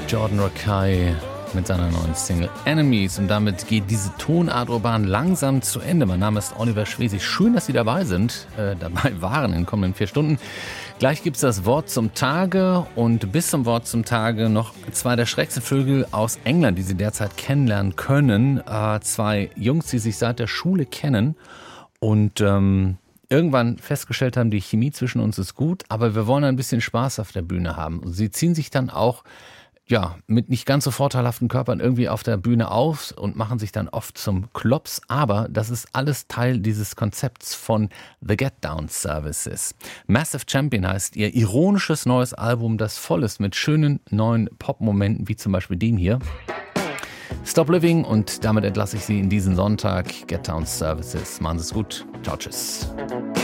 Jordan Rakei mit seiner neuen Single Enemies. Und damit geht diese Tonart-Urban langsam zu Ende. Mein Name ist Oliver Schwesig. Schön, dass Sie dabei waren in den kommenden 4 Stunden. Gleich gibt es das Wort zum Tage und bis zum Wort zum Tage noch 2 der schrägsten Vögel aus England, die Sie derzeit kennenlernen können. 2 Jungs, die sich seit der Schule kennen und irgendwann festgestellt haben, die Chemie zwischen uns ist gut, aber wir wollen ein bisschen Spaß auf der Bühne haben. Und sie ziehen sich dann auch mit nicht ganz so vorteilhaften Körpern irgendwie auf der Bühne auf und machen sich dann oft zum Klops. Aber das ist alles Teil dieses Konzepts von The Get Down Services. Massive Champion heißt ihr ironisches neues Album, das voll ist mit schönen neuen Pop-Momenten, wie zum Beispiel dem hier. Stop Living, und damit entlasse ich Sie in diesen Sonntag. Get Down Services. Machen Sie es gut. Ciao, tschüss.